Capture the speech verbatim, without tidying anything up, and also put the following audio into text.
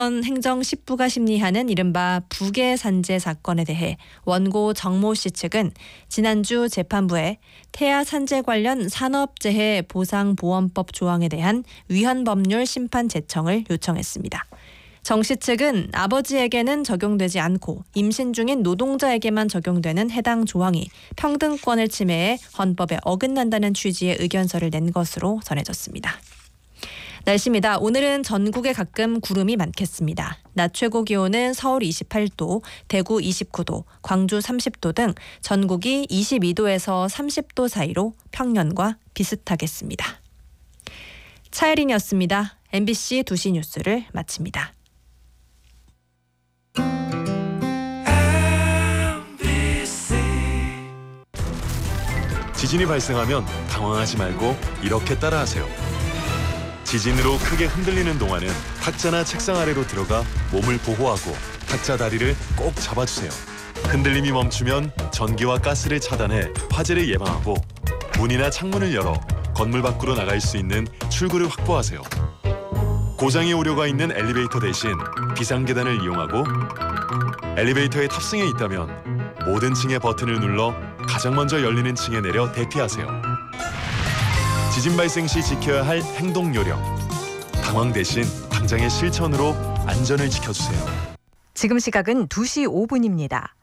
행정 십 부가 심리하는 이른바 부계 산재 사건에 대해 원고 정모 씨 측은 지난주 재판부에 태아 산재 관련 산업재해 보상보험법 조항에 대한 위헌 법률 심판 제청을 요청했습니다. 정 씨 측은 아버지에게는 적용되지 않고 임신 중인 노동자에게만 적용되는 해당 조항이 평등권을 침해해 헌법에 어긋난다는 취지의 의견서를 낸 것으로 전해졌습니다. 날씨입니다. 오늘은 전국에 가끔 구름이 많겠습니다. 낮 최고 기온은 서울 이십팔 도, 대구 이십구 도, 광주 삼십 도 등 전국이 이십이 도에서 삼십 도 사이로 평년과 비슷하겠습니다. 차혜린이었습니다. 엠비씨 두 시 뉴스를 마칩니다. 지진이 발생하면 당황하지 말고 이렇게 따라하세요. 지진으로 크게 흔들리는 동안은 탁자나 책상 아래로 들어가 몸을 보호하고 탁자 다리를 꼭 잡아주세요. 흔들림이 멈추면 전기와 가스를 차단해 화재를 예방하고 문이나 창문을 열어 건물 밖으로 나갈 수 있는 출구를 확보하세요. 고장이 오류가 있는 엘리베이터 대신 비상계단을 이용하고 엘리베이터에 탑승해 있다면 모든 층의 버튼을 눌러 가장 먼저 열리는 층에 내려 대피하세요. 지진 발생 시 지켜야 할 행동 요령. 당황 대신 당장의 실천으로 안전을 지켜주세요. 지금 시각은 두 시 오 분입니다.